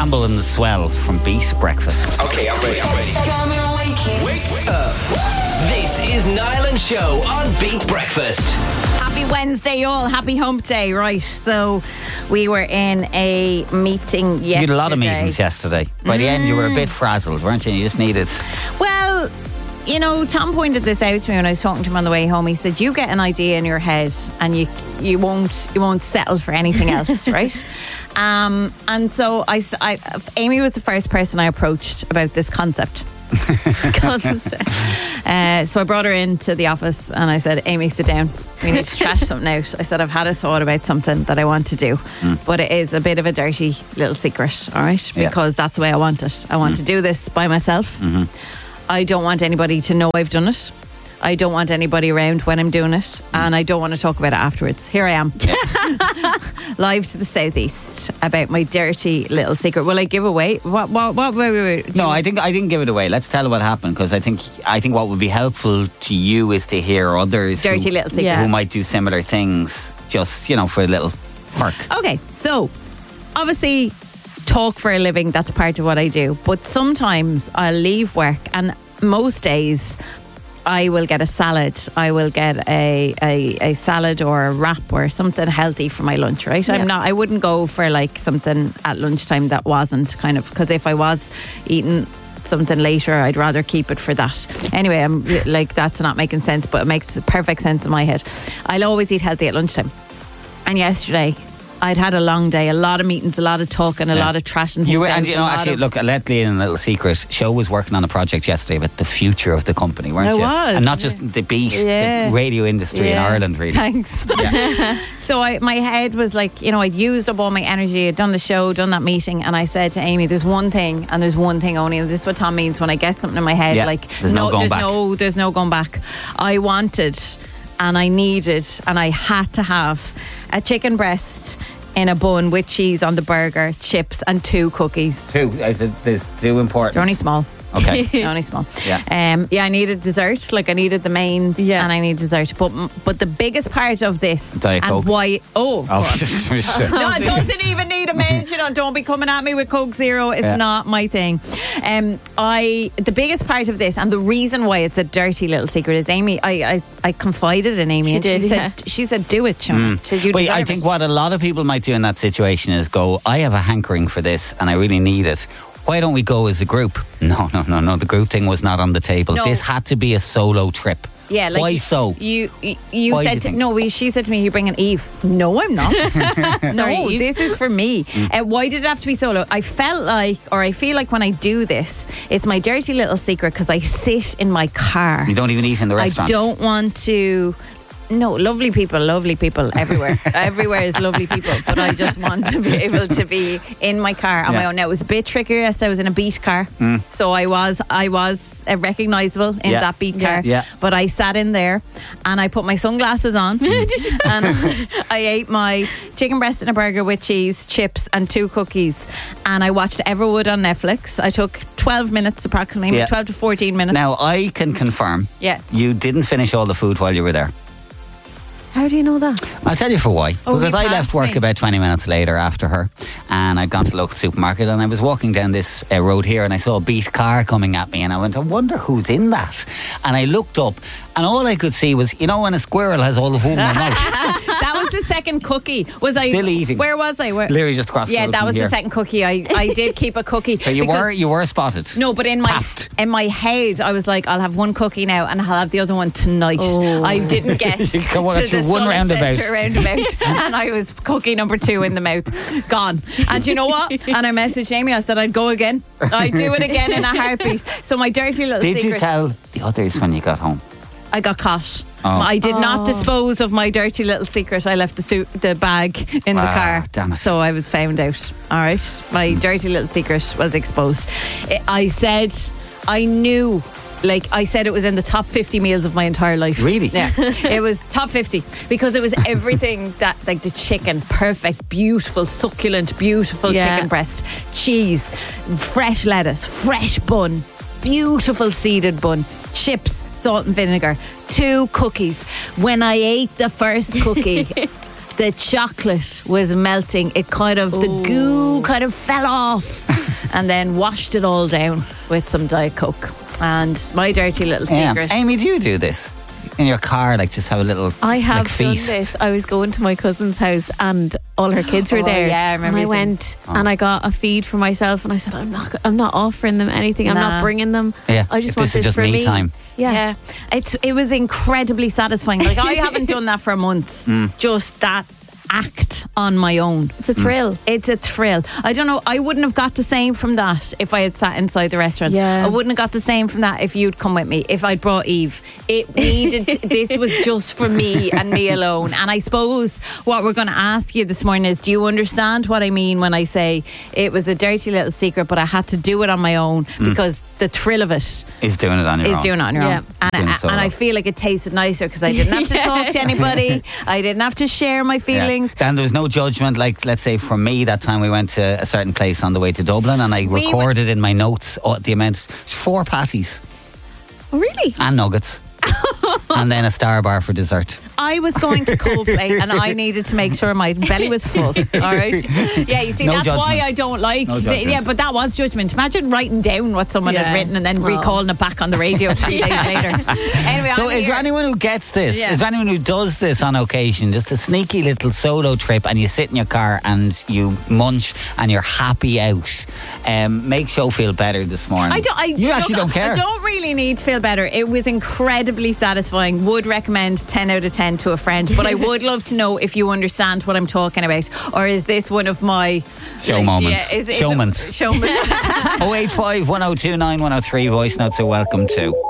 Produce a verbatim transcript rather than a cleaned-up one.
Campbell and the Swell from Beat Breakfast. Okay, I'm ready. I'm ready. Come and wake, wake up. This is Niall and Show on Beat Breakfast. Happy Wednesday, all. Happy Hump Day. Right, so we were in a meeting yesterday. You had a lot of meetings yesterday. By the mm. end, you were a bit frazzled, weren't you? You just needed... Well, you know, Tom pointed this out to me when I was talking to him on the way home. He said, you get an idea in your head and you you won't you won't settle for anything else, right? Um, and so I, I, Amy was the first person I approached about this concept. uh, so I brought her into the office and I said, Amy, sit down. We need to trash something out. I said, I've had a thought about something that I want to do, mm. but it is a bit of a dirty little secret, all right? Because yeah. that's the way I want it. I want mm. to do this by myself. Mm-hmm. I don't want anybody to know I've done it. I don't want anybody around when I'm doing it, mm. and I don't want to talk about it afterwards. Here I am, live to the southeast about my dirty little secret. Will I give away what? What? What? Wait, wait, wait. No, I think I didn't give it away. Let's tell what happened, because I think I think what would be helpful to you is to hear others dirty who, little secret who might do similar things, just you know, for a little perk. Okay, so obviously, talk for a living. That's part of what I do. But sometimes I'll leave work, and most days I will get a salad. I will get a, a, a salad or a wrap or something healthy for my lunch, right? Yeah. I'm not. I wouldn't go for like something at lunchtime that wasn't kind of, because if I was eating something later, I'd rather keep it for that. Anyway, I'm like, that's not making sense, but it makes perfect sense in my head. I'll always eat healthy at lunchtime. And yesterday, I'd had a long day, a lot of meetings, a lot of talking, a yeah. lot of trashing things. You were, out, and you know, actually, of, look, I let you in a little secret. Show was working on a project yesterday about the future of the company, weren't I you? was. And not just the beat, yeah. the radio industry yeah. in Ireland, really. Thanks. Yeah. So I, my head was like, you know, I'd used up all my energy. I'd done the show, done that meeting, and I said to Amy, there's one thing, and there's one thing only, and this is what Tom means when I get something in my head, yeah. like, there's no, no going there's back. no, there's no going back. I wanted, and I needed, and I had to have a chicken breast in a bun with cheese on the burger, chips, and two cookies. Two? Is it, there's two important? They're only small. Okay. They're only small. Yeah. Um, yeah, I needed dessert. Like, I needed the mains yeah. and I need dessert. But but the biggest part of this Diet and Coke. why... Oh. oh just, just, no, it doesn't even need a mains. You know, don't be coming at me with Coke Zero. It's yeah. not my thing. Um, I The biggest part of this, and the reason why it's a dirty little secret, is Amy... I, I, I confided in Amy. She and did, she yeah. said, she said, do it, Sean. Mm. She said, you Wait, I deserve think it. what a lot of people might do in that situation is go, I have a hankering for this and I really need it. Why don't we go as a group? No, no, no, no. The group thing was not on the table. No. This had to be a solo trip. Yeah, like why you, so? You you, you Why said do you to, think? no. We, she said to me, "You bringing Eve?" No, I'm not. Sorry, no, Eve. this is for me. Mm. Uh, why did it have to be solo? I felt like, or I feel like when I do this, it's my dirty little secret because I sit in my car. You don't even eat in the restaurant. I don't want to. No, lovely people, lovely people everywhere. Everywhere is lovely people, but I just want to be able to be in my car on yeah. my own. Now, it was a bit trickier. Yes, I was in a beat car, mm. so I was I was uh, recognisable in yeah. that beat yeah. car. Yeah. But I sat in there and I put my sunglasses on mm. and I ate my chicken breast and a burger with cheese, chips, and two cookies. And I watched Everwood on Netflix. I took twelve minutes approximately, yeah. twelve to fourteen minutes. Now I can confirm. Yeah. You didn't finish all the food while you were there. How do you know that? I'll tell you for why. Oh, because I left work me. about twenty minutes later after her, and I'd gone to the local supermarket, and I was walking down this uh, road here, and I saw a beat car coming at me, and I went, I wonder who's in that. And I looked up, and all I could see was, you know, when a squirrel has all the food in their mouth. That was the second cookie. Was I still eating? Where was I? Where? Literally just across. Yeah, the that was here. the second cookie. I, I did keep a cookie. So you were you were spotted. No, but in my Papped. in my head, I was like, I'll have one cookie now, and I'll have the other one tonight. Oh. I didn't get You come on to through the one sunset roundabout. roundabout, and I was cookie number two in the mouth, gone. And you know what? And I messaged Amy. I said I'd go again. I'd do it again in a heartbeat. So my dirty little Did secret. you tell the others when you got home? I got caught. Oh. I did Oh. not dispose of my dirty little secret. I left the suit, the bag in the Ah, car. damn it. So I was found out. All right. My dirty little secret was exposed. I- I said, I knew, like I said, it was in the top fifty meals of my entire life. Really? Yeah. It was top fifty because it was everything that, like the chicken, perfect, beautiful, succulent, beautiful Yeah. chicken breast, cheese, fresh lettuce, fresh bun, beautiful seeded bun, chips, salt and vinegar, two cookies. When I ate the first cookie, the chocolate was melting. It kind of, Ooh. the goo kind of fell off and then washed it all down with some Diet Coke. And my dirty little secret. Yeah. Amy, do you do this? In your car, like just have a little I have like, feast. done this. I was going to my cousin's house and all her kids were oh, there. Yeah, I remember. And I went oh. and I got a feed for myself and I said, I'm not I'm not offering them anything. I'm nah. not bringing them. Yeah. I just if want this this is just for me, me. time. Yeah. yeah. It's it was incredibly satisfying. Like I haven't done that for months. Mm. Just that act on my own. It's a thrill. Mm. It's a thrill. I don't know, I wouldn't have got the same from that if I had sat inside the restaurant. Yeah. I wouldn't have got the same from that if you'd come with me, if I'd brought Eve. It needed, this was just for me and me alone. And I suppose what we're going to ask you this morning is, do you understand what I mean when I say it was a dirty little secret, but I had to do it on my own mm. because the thrill of it is doing it on your is own. doing it on your yeah. own. And, I, so and well. I feel like it tasted nicer because I didn't have to yeah. talk to anybody. I didn't have to share my feelings. Yeah. And there was no judgment, like let's say for me that time we went to a certain place on the way to Dublin and I We recorded w- in my notes oh, the amount, four patties Oh, really? and nuggets and then a Star bar for dessert. I was going to Coldplay and I needed to make sure my belly was full. All right. Yeah, you see, No that's judgment. why I don't like. No the, yeah, but that was judgment. Imagine writing down what someone Yeah. had written and then Well. recalling it back on the radio three days later. Anyway, So I'm is here. there anyone who gets this? Yeah. Is there anyone who does this on occasion? Just a sneaky little solo trip and you sit in your car and you munch and you're happy out. Um, make show feel better this morning. I don't. I, you actually look, don't care. I don't really need to feel better. It was incredibly satisfying. Would recommend ten out of ten to a friend. But I would love to know if you understand what I'm talking about, or is this one of my Show like, moments. Yeah, is, is Showmans. Showmans. oh eight five, one oh two nine, one oh three voice notes are welcome too.